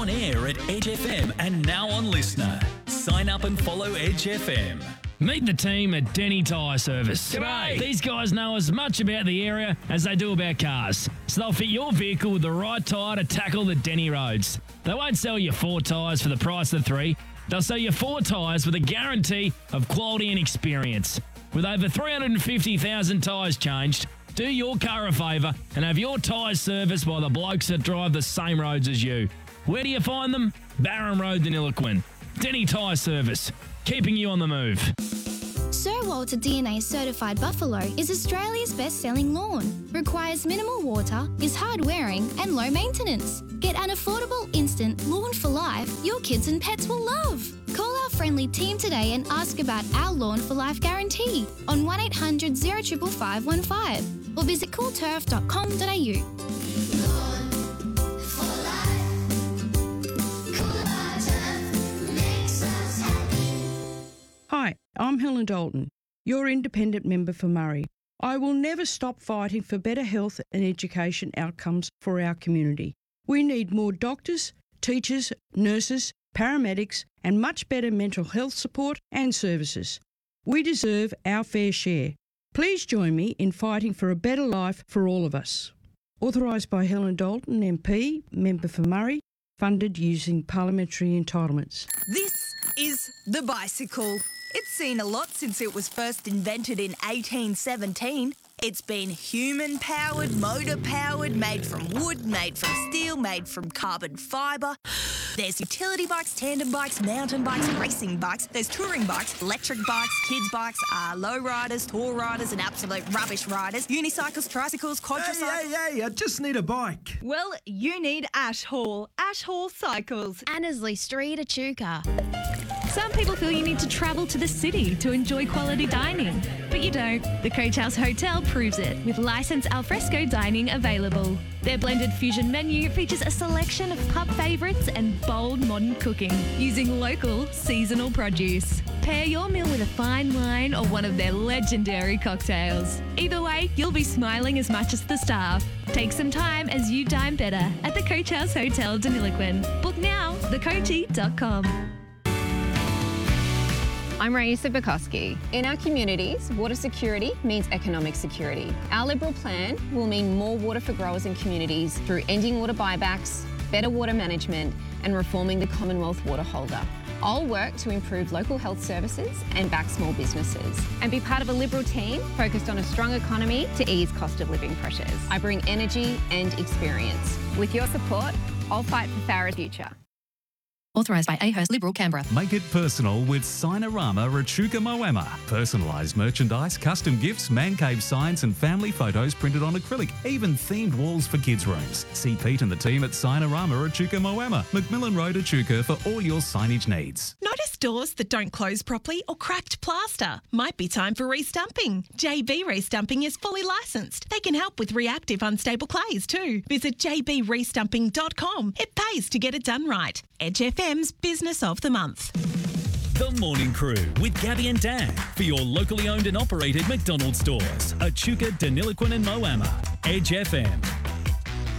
on air at Edge FM and now on Listener. Sign up and follow Edge FM. Meet the team at Denny Tyre Service. G'day. These guys know as much about the area as they do about cars. So they'll fit your vehicle with the right tyre to tackle the Denny roads. They won't sell you 4 tyres for the price of 3. They'll sell you 4 tyres with a guarantee of quality and experience. With over 350,000 tyres changed, do your car a favour and have your tyres serviced by the blokes that drive the same roads as you. Where do you find them? Barron Road, Deniliquin. Denny Tyre Service, keeping you on the move. Sir Walter DNA Certified Buffalo is Australia's best-selling lawn. Requires minimal water, is hard-wearing and low maintenance. Get an affordable instant lawn for life your kids and pets will love. Call our friendly team today and ask about our Lawn for Life guarantee on 1800 055515 or visit coolturf.com.au. Hi, I'm Helen Dalton, your independent member for Murray. I will never stop fighting for better health and education outcomes for our community. We need more doctors, teachers, nurses, paramedics, and much better mental health support and services. We deserve our fair share. Please join me in fighting for a better life for all of us. Authorised by Helen Dalton, MP, member for Murray, funded using parliamentary entitlements. This is the bicycle. It's seen a lot since it was first invented in 1817. It's been human-powered, motor-powered, made from wood, made from steel, made from carbon fibre. There's utility bikes, tandem bikes, mountain bikes, racing bikes. There's touring bikes, electric bikes, kids' bikes, low riders, tour riders and absolute rubbish riders, unicycles, tricycles, quadricycles. Hey, I just need a bike. Well, you need Ash Hall Cycles. Annesley Street, Echuca. Some people feel you need to travel to the city to enjoy quality dining, but you don't. The Coach House Hotel proves it, with licensed alfresco dining available. Their blended fusion menu features a selection of pub favourites and bold modern cooking, using local, seasonal produce. Pair your meal with a fine wine or one of their legendary cocktails. Either way, you'll be smiling as much as the staff. Take some time as you dine better at the Coach House Hotel, Deniliquin. Book now, thecoachy.com. I'm Raisa Bukowski. In our communities, water security means economic security. Our Liberal plan will mean more water for growers and communities through ending water buybacks, better water management, and reforming the Commonwealth water holder. I'll work to improve local health services and back small businesses, and be part of a Liberal team focused on a strong economy to ease cost of living pressures. I bring energy and experience. With your support, I'll fight for Farah's future. Authorised by AHERS Liberal Canberra. Make it personal with Signarama Echuca Moama. Personalised merchandise, custom gifts, man cave signs and family photos printed on acrylic. Even themed walls for kids' rooms. See Pete and the team at Signarama Echuca Moama, Macmillan Road, Echuca for all your signage needs. Notice doors that don't close properly or cracked plaster? Might be time for restumping. JB Restumping is fully licensed. They can help with reactive unstable clays too. Visit jbrestumping.com. It pays to get it done right. Edge FM's Business of the Month. The Morning Crew with Gabby and Dan for your locally owned and operated McDonald's stores, Echuca, Deniliquin and Moama. Edge FM.